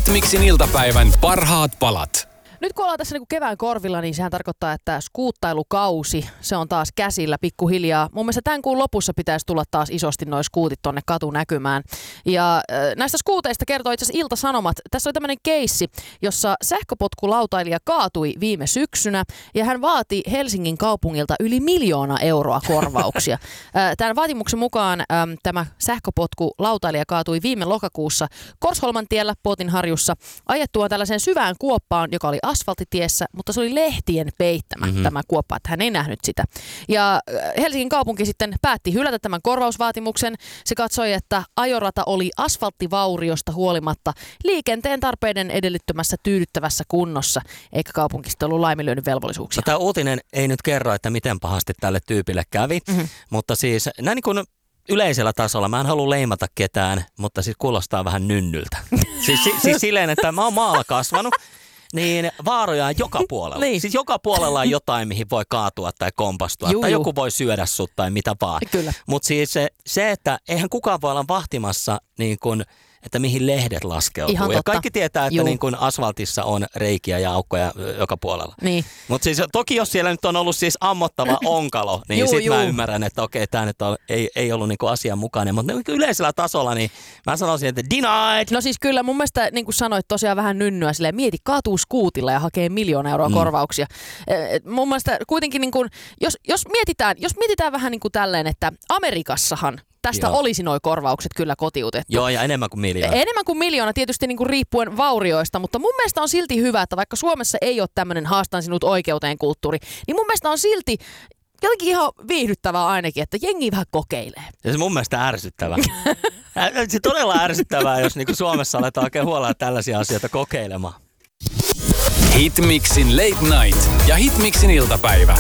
Hitmixin iltapäivän parhaat palat. Nyt kun ollaan tässä niin kevään korvilla, niin sehän tarkoittaa, että skuuttailukausi, se on taas käsillä pikkuhiljaa. Mun mielestä tämän kuun lopussa pitäisi tulla taas isosti noi skuutit tonne katunäkymään. Ja näistä skuuteista kertoo itse asiassa Ilta-Sanomat. Tässä oli tämmöinen keissi, jossa sähköpotkulautailija kaatui viime syksynä ja hän vaati Helsingin kaupungilta yli 1 miljoona euroa korvauksia. Tämän vaatimuksen mukaan tämä sähköpotkulautailija kaatui viime lokakuussa Korsholmantiellä Pootinharjussa ajettua tällaiseen syvään kuoppaan, joka oli asfalttitiessä, mutta se oli lehtien peittämä tämä kuoppa, että hän ei nähnyt sitä. Ja Helsingin kaupunki sitten päätti hylätä tämän korvausvaatimuksen. Se katsoi, että ajorata oli asfalttivauriosta huolimatta liikenteen tarpeiden edellyttämässä tyydyttävässä kunnossa, eikä kaupunki sitten ollut laiminlyönyt velvollisuuksia. Tämä uutinen ei nyt kerro, että miten pahasti tälle tyypille kävi, mutta siis näin niin kuin yleisellä tasolla, mä en halua leimata ketään, mutta siis kuulostaa vähän nynnyltä. siis silleen, että mä oon maalla kasvanut, niin vaaroja on joka puolella. Niin. Siis joka puolella on jotain, mihin voi kaatua tai kompastua. Tai joku voi syödä sut tai mitä vaan. Mutta siis se, että eihän kukaan voi olla vahtimassa niin kun, että mihin lehdet laskeutuu. Ihan ja totta. kaikki tietää, että niin kun asfaltissa on reikiä ja aukkoja joka puolella. Niin. Mutta siis toki jos siellä nyt on ollut siis ammottava onkalo, niin sitten mä ymmärrän, että okei, tämä nyt ei ollut niinku asianmukainen. Mutta yleisellä tasolla, niin mä sanoisin, että denied. No siis kyllä mun mielestä, niin kuin sanoit, tosiaan vähän nynnyä silleen, mieti, kaatuu skuutilla ja hakee 1 miljoona euroa korvauksia. Mun mielestä kuitenkin, niin kuin, jos mietitään vähän niin kuin tälleen, että Amerikassahan tästä olisi nuo korvaukset kyllä kotiutettu. Joo, ja enemmän kuin 1 miljoona. Enemmän kuin 1 miljoona tietysti niin kuin riippuen vaurioista, mutta mun mielestä on silti hyvä, että vaikka Suomessa ei ole tämmöinen haastan sinut oikeuteen kulttuuri, niin mun mielestä on silti jotenkin ihan viihdyttävää ainakin, että jengi vähän kokeilee. Ja se mun mielestä ärsyttävää. Se todella ärsyttävää, jos niin kuin Suomessa aletaan oikein huolella tällaisia asioita kokeilemaan. Hitmixin Late Night ja Hitmixin iltapäivä.